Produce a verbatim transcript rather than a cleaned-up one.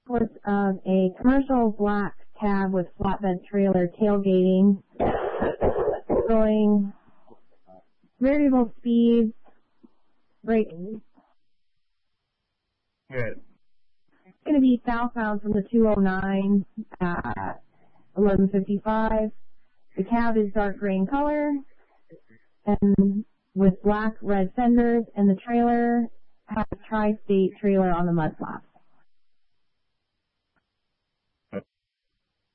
reports of a commercial black cab with flatbed trailer tailgating, going variable speeds, braking. Good. It's going to be southbound from the two oh nine at eleven fifty-five. The cab is dark gray in color and with black red fenders, and the trailer has a tri-state trailer on the mud flaps.